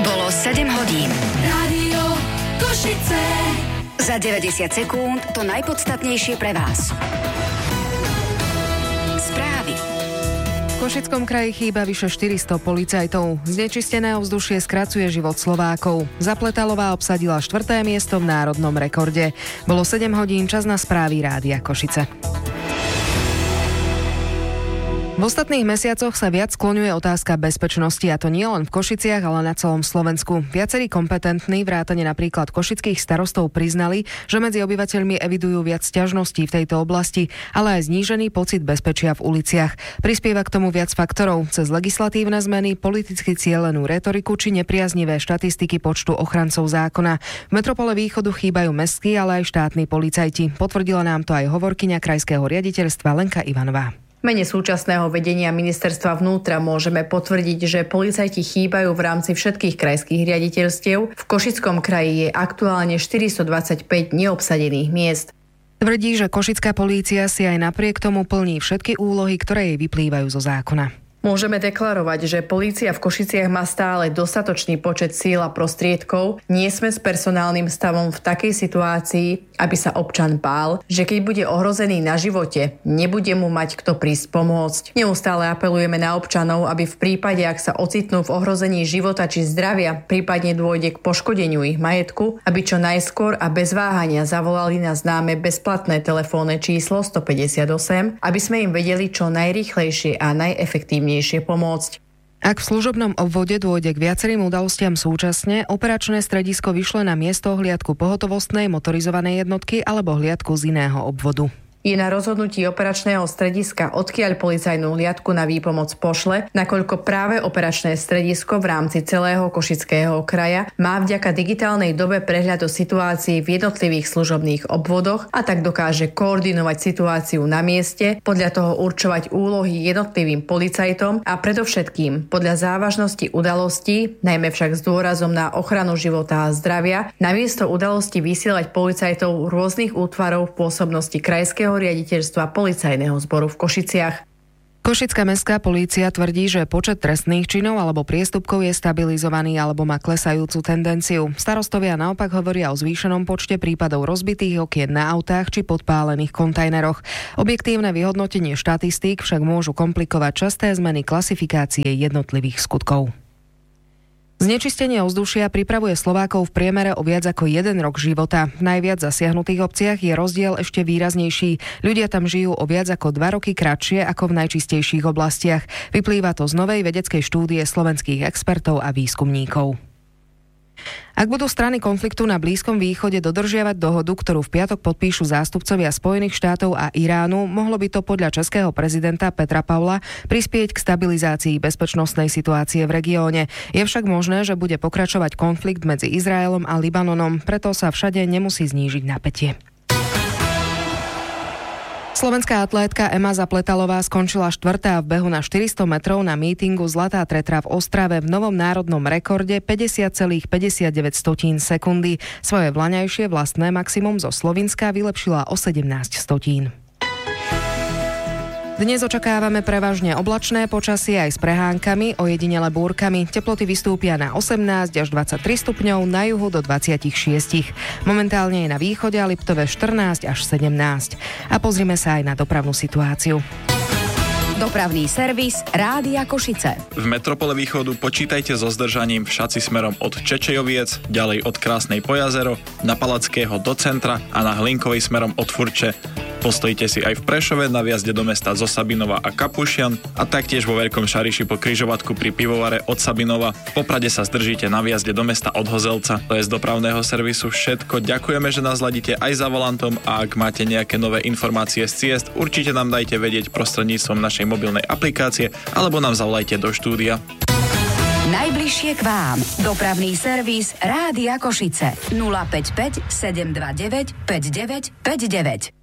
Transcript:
Bolo 7 hodín. Rádio Košice. Za 90 sekúnd to najpodstatnejšie pre vás. Správy. V Košickom kraji chýba vyše 400 policajtov. Znečistené ovzdušie skracuje život Slovákov. Zapletalová obsadila 4. miesto v národnom rekorde. Bolo 7 hodín, čas na správy Rádia Košice. V ostatných mesiacoch sa viac skloňuje otázka bezpečnosti, a to nie len v Košiciach, ale na celom Slovensku. Viacerí kompetentní, vrátane napríklad košických starostov, priznali, že medzi obyvateľmi evidujú viac sťažností v tejto oblasti, ale aj znížený pocit bezpečia v uliciach. Prispieva k tomu viac faktorov, cez legislatívne zmeny, politicky cielenú retoriku či nepriaznivé štatistiky počtu ochrancov zákona. V metropole Východu chýbajú mestskí, ale aj štátni policajti. Potvrdila nám to aj hovorkyňa krajského riaditeľstva Lenka Ivanová. V mene súčasného vedenia ministerstva vnútra môžeme potvrdiť, že policajti chýbajú v rámci všetkých krajských riaditeľstiev. V Košickom kraji je aktuálne 425 neobsadených miest. Tvrdí, že košická polícia si aj napriek tomu plní všetky úlohy, ktoré jej vyplývajú zo zákona. Môžeme deklarovať, že polícia v Košiciach má stále dostatočný počet síl a prostriedkov. Nie sme s personálnym stavom v takej situácii, aby sa občan bál, že keď bude ohrozený na živote, nebude mu mať kto prísť pomôcť. Neustále apelujeme na občanov, aby v prípade, ak sa ocitnú v ohrození života či zdravia, prípadne dôjde k poškodeniu ich majetku, aby čo najskôr a bez váhania zavolali na známe bezplatné telefónne číslo 158, aby sme im vedeli čo najrýchlejšie a najefektívnejšie pomôcť. Ak v služobnom obvode dôjde k viacerým udalostiam súčasne, operačné stredisko vyšle na miesto hliadku pohotovostnej motorizovanej jednotky alebo hliadku z iného obvodu. Je na rozhodnutí operačného strediska, odkiaľ policajnú hliadku na výpomoc pošle, nakoľko práve operačné stredisko v rámci celého Košického kraja má vďaka digitálnej dobe prehľad o situácii v jednotlivých služobných obvodoch a tak dokáže koordinovať situáciu na mieste, podľa toho určovať úlohy jednotlivým policajtom a predovšetkým podľa závažnosti udalostí, najmä však s dôrazom na ochranu života a zdravia, na miesto udalosti vysielať policajtov rôznych útvarov v pôsobnosti krajského riaditeľstva policajného zboru v Košiciach. Košická mestská polícia tvrdí, že počet trestných činov alebo priestupkov je stabilizovaný alebo má klesajúcu tendenciu. Starostovia naopak hovoria o zvýšenom počte prípadov rozbitých okien na autách či podpálených kontajneroch. Objektívne vyhodnotenie štatistík však môžu komplikovať časté zmeny klasifikácie jednotlivých skutkov. Znečistenie ovzdušia pripravuje Slovákov v priemere o viac ako 1 rok života. V najviac zasiahnutých obciach je rozdiel ešte výraznejší. Ľudia tam žijú o viac ako 2 roky kratšie ako v najčistejších oblastiach. Vyplýva to z novej vedeckej štúdie slovenských expertov a výskumníkov. Ak budú strany konfliktu na Blízkom východe dodržiavať dohodu, ktorú v piatok podpíšu zástupcovia Spojených štátov a Iránu, mohlo by to podľa českého prezidenta Petra Pavla prispieť k stabilizácii bezpečnostnej situácie v regióne. Je však možné, že bude pokračovať konflikt medzi Izraelom a Libanonom, preto sa všade nemusí znížiť napätie. Slovenská atlétka Ema Zapletalová skončila 4. v behu na 400 metrov na mítingu Zlatá tretra v Ostrave v novom národnom rekorde 50,59 sekundy. Svoje vlaňajšie vlastné maximum zo Slovinska vylepšila o 17 stotín. Dnes očakávame prevažne oblačné počasie aj s prehánkami, ojedinele búrkami. Teploty vystúpia na 18 až 23 stupňov, na juhu do 26. Momentálne je na východe a Liptove 14 až 17. A pozrime sa aj na dopravnú situáciu. Dopravný servis Rádia Košice. V metropole Východu počítajte so zdržaním v šaci smerom od Čečejoviec, ďalej od Krásnej po jazero, na Palackého do centra a na Hlinkovej smerom od Furče. Postojíte si aj v Prešove na vjazde do mesta zo Sabinova a Kapušian a taktiež vo Veľkom Šariši po križovatku pri pivovare od Sabinova. V Poprade sa zdržíte na vjazde do mesta od Hozelca. To je z dopravného servisu všetko. Ďakujeme, že nás ladíte aj za volantom a ak máte nejaké nové informácie z ciest, určite nám dajte vedieť prostredníctvom našej mobilnej aplikácie alebo nám zavolajte do štúdia. Najbližšie k vám. Dopravný servis Rádia Košice 055 729 5959.